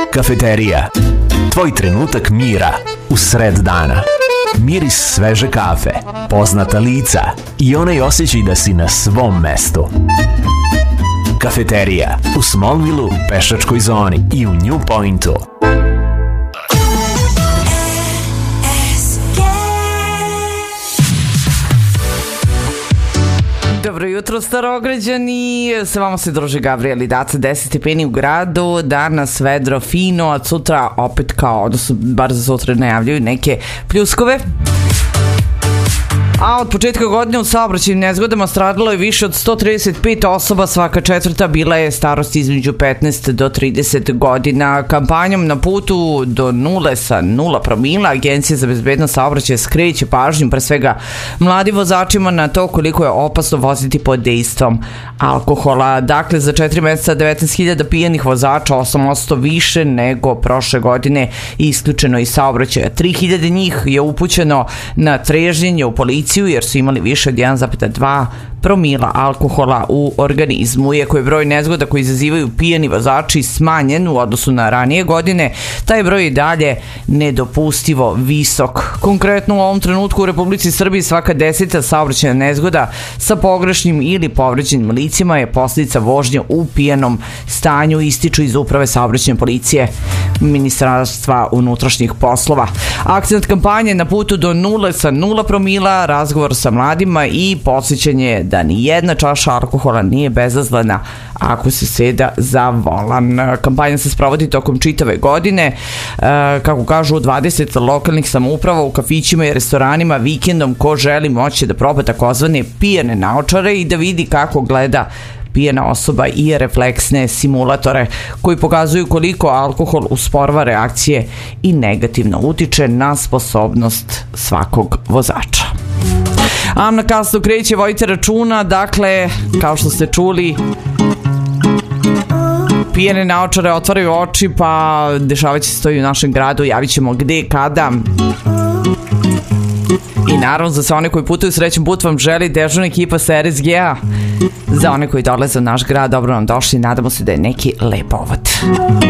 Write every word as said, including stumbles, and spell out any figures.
Kafeterija. Tvoj trenutak mira u sred dana. Miris sveže kafe, poznata lica i onaj osjećaj da si na svom mestu. Kafeterija u Smallville-u, pešačkoj zoni i u New Pointu. Dobro jutro, Starograđani, sa vama se druži Gavrijel i Daca, deset stepeni u gradu, danas vedro, fino, a sutra opet kao, odnosno bar za sutra najavljaju neke pljuskove. A od početka godine u saobraćajnim nezgodama stradalo je više od sto trideset pet osoba, svaka četvrta bila je starosti između petnaest do trideset godina. Kampanjom Na putu do nule sa nula promila Agencija za bezbednost saobraćaja skreće pažnju pre svega mladim vozačima na to koliko je opasno voziti pod dejstvom alkohola. Dakle, za četiri meseca devetnaest hiljada pijanih vozača, osam posto više nego prošle godine, isključeno iz saobraćaja. tri hiljade njih je upućeno na trežnjenje u policiju jer su imali više od jedan zarez dva promila alkohola u organizmu. Iako je broj nezgoda koji izazivaju pijani vozači smanjen u odnosu na ranije godine, taj broj je dalje nedopustivo visok. Konkretno u ovom trenutku u Republici Srbiji svaka deseta saobraćajna nezgoda sa pogrešnim ili povređenim licima je posljedica vožnje u pijanom stanju, ističu iz Uprave saobraćajne policije Ministarstva unutrašnjih poslova. Akcent kampanje Na putu do nule sa nula promila, razgovor sa mladima i podsjećanje da ni jedna čaša alkohola nije bezazlena ako se seda za volan. Kampanja se sprovodi tokom čitave godine, kako kažu u dvadeset lokalnih samouprava, u kafićima i restoranima. Vikendom ko želi moći da proba takozvane pijane naočare i da vidi kako gleda pijena osoba i refleksne simulatore koji pokazuju koliko alkohol usporava reakcije i negativno utiče na sposobnost svakog vozača. Amna kasno kreće, vojite računa, dakle, kao što ste čuli, pijene naočare otvaraju oči, pa dešavaće se to i u našem gradu, javit ćemo gde, kada. I naravno za sve one koji putuju, srećan put vam želi dežurna ekipa sa R S G-a. Za one koji dolaze u naš grad, dobro nam došli, nadamo se da je neki lep povod.